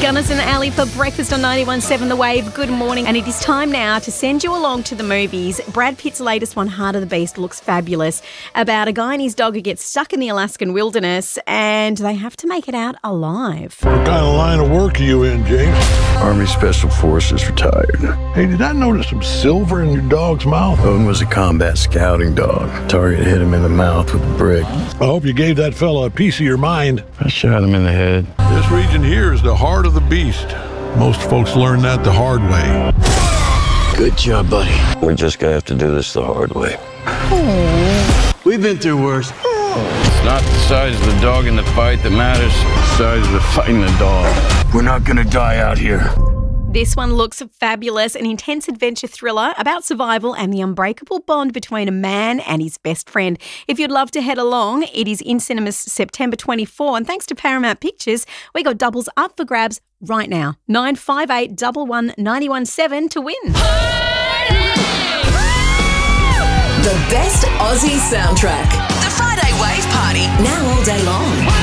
Gunners and Ali for breakfast on 91.7 The Wave. Good morning. And it is time now to send you along to the movies. Brad Pitt's latest one, Heart of the Beast, looks fabulous. About a guy and his dog who gets stuck in the Alaskan wilderness and they have to make it out alive. What kind of line of work are you in, James? Army Special Forces retired. Hey, did I notice some silver in your dog's mouth? Owen was a combat scouting dog. Target hit him in the mouth with a brick. I hope you gave that fella a piece of your mind. I shot him in the head. This region here is the heart of the beast. Most folks learn that the hard way. Good job, buddy. We're just gonna have to do this the hard way. We've been through worse. It's not the size of the dog in the fight that matters. It's the size of the fighting the dog. We're not gonna die out here. This one looks fabulous, an intense adventure thriller about survival and the unbreakable bond between a man and his best friend. If you'd love to head along, it is in cinemas September 24. And thanks to Paramount Pictures, we got doubles up for grabs right now. 958 11 917 to win. The best Aussie soundtrack. The Friday Wave Party. Now all day long.